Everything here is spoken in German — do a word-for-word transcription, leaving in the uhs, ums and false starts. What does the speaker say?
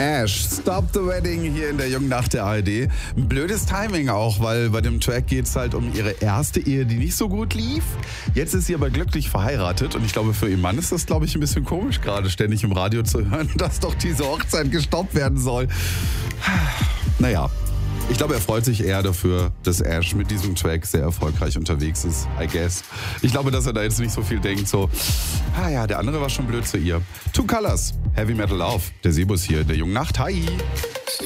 Ash, Stop the Wedding hier in der jungen Nacht der A R D. Ein blödes Timing auch, weil bei dem Track geht es halt um ihre erste Ehe, die nicht so gut lief. Jetzt ist sie aber glücklich verheiratet und ich glaube, für ihren Mann ist das, glaube ich, ein bisschen komisch, gerade ständig im Radio zu hören, dass doch diese Hochzeit gestoppt werden soll. Naja. Ich glaube, er freut sich eher dafür, dass Ash mit diesem Track sehr erfolgreich unterwegs ist, I guess. Ich glaube, dass er da jetzt nicht so viel denkt, so, ah ja, der andere war schon blöd zu ihr. Two Colors, Heavy Metal Love, der Sebus hier, der jungen Nacht, hi!